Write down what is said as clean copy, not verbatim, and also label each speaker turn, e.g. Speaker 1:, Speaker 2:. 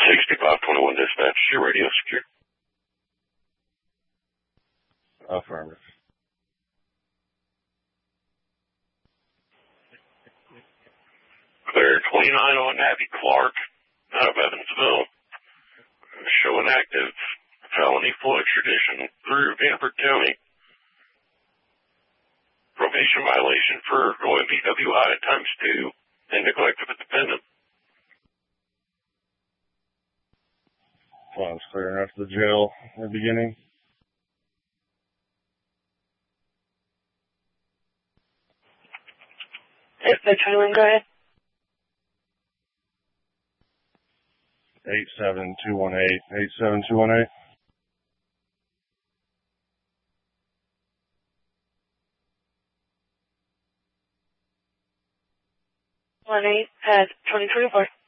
Speaker 1: 6521 dispatch, your radio secure.
Speaker 2: Affirmative.
Speaker 1: Clear 29 on Abby Clark, out of Evansville. Showing active felony full extradition through Vanderbilt County. Probation violation for going PWI ×2 and neglect of a dependent.
Speaker 2: Funds clear enough to the jail in the beginning.
Speaker 3: Yep, that's 21, go ahead.
Speaker 2: 87218. 87218.
Speaker 3: 18 has 2024.